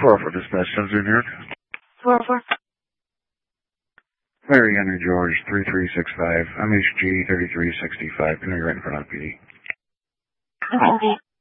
404 dispatch, Sensor New York. 404. Mary Henry George 3365, MHG 3365, can you right in front of PD? Okay.